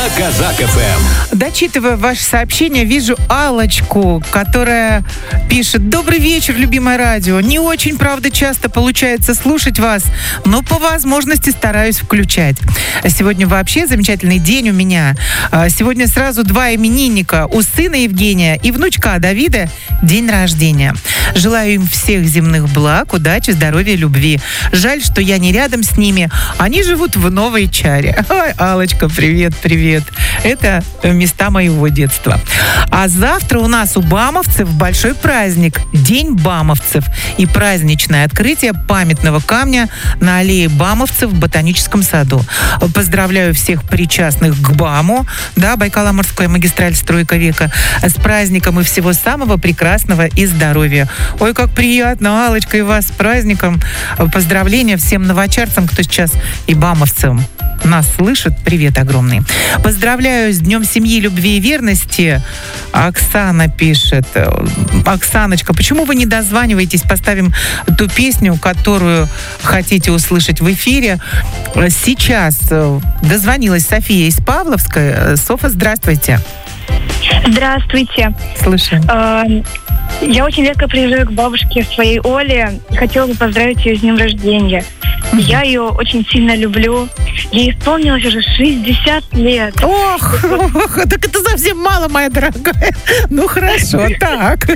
на Казак ФМ. Дочитывая ваше сообщение, вижу Аллочку, которая пишет: «Добрый вечер, любимое радио. Не очень, правда, часто получается слушать вас, но по возможности стараюсь включать. Сегодня вообще замечательный день у меня. Сегодня сразу 2 именинника. У сына Евгения и внучка Давида день рождения. Желаю им всех земных благ, удачи, здоровья, любви. Жаль, что я не рядом с ними. Они живут в Новой Чаре». Ой, Аллочка, привет, привет. Это места моего детства. А завтра у нас у бамовцев большой праздник. День бамовцев. И праздничное открытие памятного камня на аллее бамовцев в Ботаническом саду. Поздравляю всех причастных к БАМу, да, Байкало-Амурская магистраль, стройка века, с праздником и всего самого прекрасного и здоровья. Ой, как приятно, Аллочка, и вас с праздником. Поздравления всем новочарцам, кто сейчас и бамовцам нас слышит. Привет огромный. Поздравляю с Днем семьи, любви и верности. Оксана пишет. Оксаночка, почему вы не дозваниваетесь? Поставим ту песню, которую хотите услышать в эфире. Сейчас дозвонилась София из Павловска. Софа, здравствуйте. Здравствуйте. Слушаем. Я очень редко приезжаю к бабушке своей Оле. Хотела бы поздравить ее с днем рождения. Я ее очень сильно люблю. Ей исполнилось уже 60 лет. Ох, так это совсем мало, моя дорогая. Ну хорошо, так,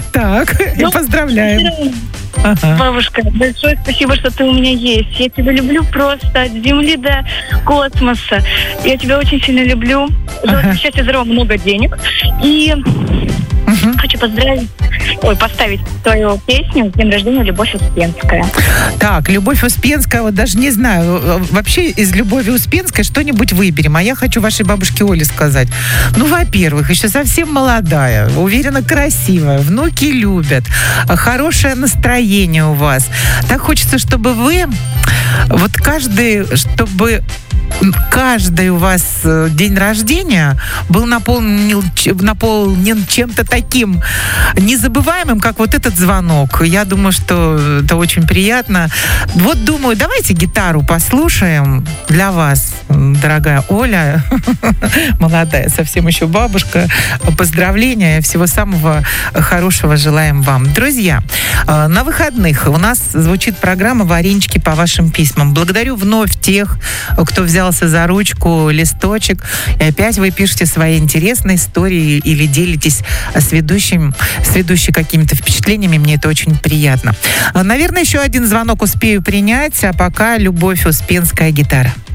поздравляем. Ага. Бабушка, большое спасибо, что ты у меня есть. Я тебя люблю просто от земли до космоса. Я тебя очень сильно люблю. Желаю счастья, здоровья, много денег. И хочу поставить твою песню «День рождения» Любовь Успенская. Так, Любовь Успенская, вот даже не знаю, вообще из Любови Успенской что-нибудь выберем. А я хочу вашей бабушке Оле сказать. Ну, во-первых, еще совсем молодая, уверена, красивая, внуки любят, хорошее настроение у вас. Так хочется, чтобы вы, вот чтобы каждый у вас день рождения был наполнен чем-то таким незабываемым, как вот этот звонок. Я думаю, что это очень приятно. Вот думаю, давайте гитару послушаем для вас, дорогая Оля, молодая, совсем еще бабушка. Поздравления, всего самого хорошего желаем вам. Друзья, на выходных у нас звучит программа «Варенички по вашим письмам». Благодарю вновь тех, кто взялся за ручку, листочек, и опять вы пишете свои интересные истории или делитесь с ведущей какими-то впечатлениями. Мне это очень приятно. Наверное, еще один звонок успею принять, а пока Любовь Успенская, гитара.